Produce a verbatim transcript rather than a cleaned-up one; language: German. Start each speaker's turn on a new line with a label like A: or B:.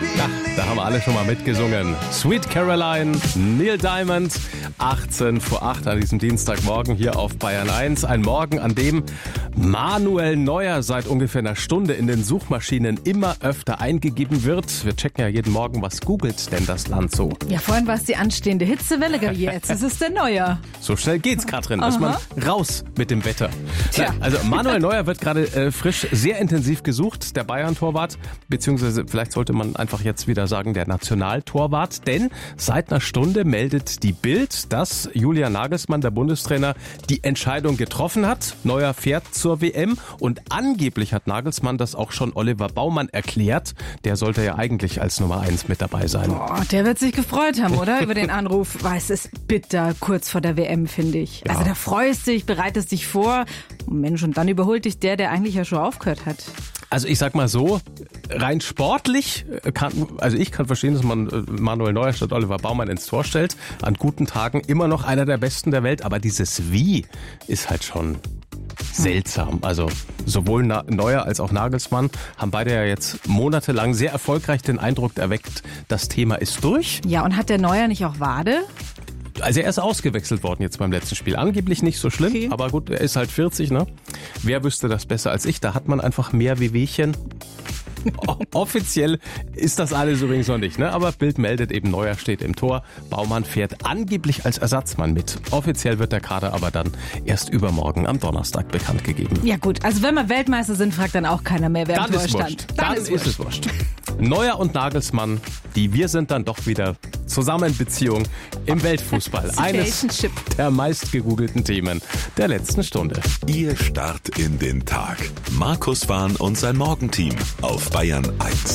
A: Ja, da haben wir alle schon mal mitgesungen. Sweet Caroline, Neil Diamond, achtzehn vor acht an diesem Dienstagmorgen hier auf Bayern eins. Ein Morgen, an dem Manuel Neuer seit ungefähr einer Stunde in den Suchmaschinen immer öfter eingegeben wird. Wir checken ja jeden Morgen, was googelt denn das Land so?
B: Ja, vorhin war es die anstehende Hitzewelle, jetzt ist es der Neuer.
A: So schnell geht's, Katrin. Ist man raus mit dem Wetter.
B: Tja.
A: Also Manuel Neuer wird gerade äh, frisch sehr intensiv gesucht, der Bayern-Torwart, beziehungsweise vielleicht sollte man einfach jetzt wieder sagen, der Nationaltorwart, denn seit einer Stunde meldet die Bild, dass Julian Nagelsmann, der Bundestrainer, die Entscheidung getroffen hat. Neuer fährt zur W M und angeblich hat Nagelsmann das auch schon Oliver Baumann erklärt. Der sollte ja eigentlich als Nummer eins mit dabei sein.
B: Boah, der wird sich gefreut haben, oder? Über den Anruf. Weiß, es ist bitter kurz vor der W M, finde ich.
A: Ja.
B: Also da freust dich, bereitest dich vor. Mensch, und dann überholt dich der, der eigentlich ja schon aufgehört hat.
A: Also ich sag mal so, rein sportlich kann, also ich kann verstehen, dass man Manuel Neuer statt Oliver Baumann ins Tor stellt. An guten Tagen immer noch einer der Besten der Welt, aber dieses Wie ist halt schon seltsam. Also sowohl Neuer als auch Nagelsmann haben beide ja jetzt monatelang sehr erfolgreich den Eindruck erweckt, das Thema ist durch.
B: Ja, und hat der Neuer nicht auch Wade?
A: Also er ist ausgewechselt worden jetzt beim letzten Spiel. Angeblich nicht so schlimm, okay. Aber gut, er ist halt vierzig, ne? Wer wüsste das besser als ich? Da hat man einfach mehr Wehwehchen. O- offiziell ist das alles übrigens noch nicht, ne? Aber Bild meldet eben, Neuer steht im Tor. Baumann fährt angeblich als Ersatzmann mit. Offiziell wird der Kader aber dann erst übermorgen am Donnerstag bekannt gegeben.
B: Ja gut, also wenn wir Weltmeister sind, fragt dann auch keiner mehr, wer
A: Dann
B: im Tor
A: ist
B: stand.
A: wurscht. Dann, dann ist, ist es wurscht. Neuer und Nagelsmann, die wir sind dann doch wieder zusammen in Beziehung im Weltfußball. Eines der meist gegoogelten Themen der letzten Stunde.
C: Ihr Start in den Tag. Markus Wahn und sein Morgenteam auf Bayern eins.